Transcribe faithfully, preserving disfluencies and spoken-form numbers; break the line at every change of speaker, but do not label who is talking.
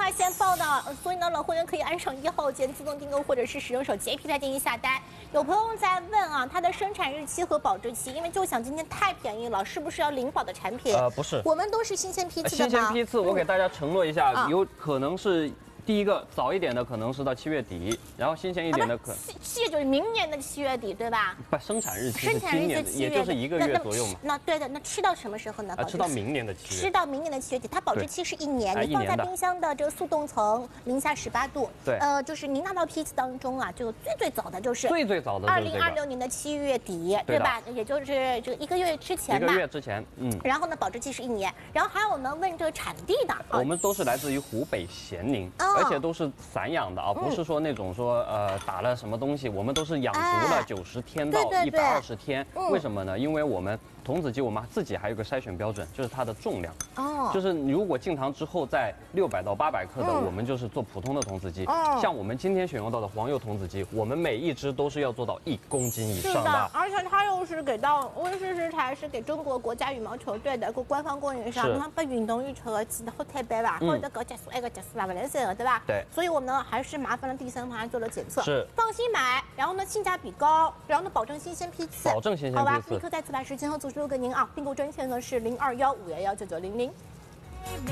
外线报道，所以呢，老会员可以按上一号键自动订购或者是使用手机 A P P 来进行下单。有朋友在问啊，它的生产日期和保质期，因为就想今天太便宜了，是不是要零保的产品？
呃，不是，
我们都是新鲜批次的
新鲜批次，我给大家承诺一下，
嗯、
有可能是。第一个早一点的可能是到七月底，然后新鲜一点的可
七七月就是明年的七月底，对吧？
不，生产日期是
生产日期七月，
也就是一个月左右嘛。
那对的，那吃到什么时候呢？
啊，吃到明年的七月。
吃到明年的七月底，它保质期是一年，你放在冰箱的这个速冻层，零下十八度。
对。
呃，就是您拿到批次当中啊，这个最最早的就是
最最早的
二零二六年的七月底，对吧？也就是这个一个月之前吧。
一个月之前，嗯。
然后呢，保质期是一年。然后还有呢，问这个产地的，
我们都是来自于湖北咸宁，而且都是。散养的啊，不是说那种说呃打了什么东西，我们都是养足了九十天到一百二十天。为什么呢？因为我们童子鸡我们自己还有个筛选标准，就是它的重量。哦。就是你如果进塘之后在六百到八百克的，我们就是做普通的童子鸡。哦。像我们今天选用到的黄油童子鸡，我们每一只都是要做到一公斤以上的。
是的，而且它又是给到温氏食材是给中国国家羽毛球队的一个官方供应商，那把运动员吃的记得好特别吧，或者个激素那个激素吧，不能生的，对吧？
对。
所以我们呢还是麻烦了第三方做了检测，
是
放心买，然后呢性价比高，然后呢保证新鲜批次，
保证新鲜批次，
好吧，立刻再次把时间和组织留给您啊，订购专线呢是零二幺五幺幺九九零零。